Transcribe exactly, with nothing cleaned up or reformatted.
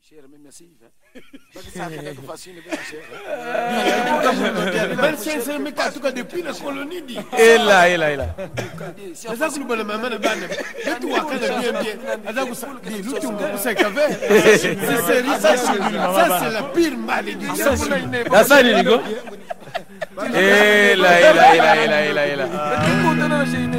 Cher, mais merci. Parce que ça fait facile de faire cher. vingt-cinq mille en tout cas depuis la colonie dit. Et là, et là, et là. C'est ça que nous voulons maman de bande. Et tout à bien bien. Avec ça, nous tout le c'est café. C'est ça c'est la pire malédiction. Ça ça Nico. Et là, et là, et là, et là, et là, et là.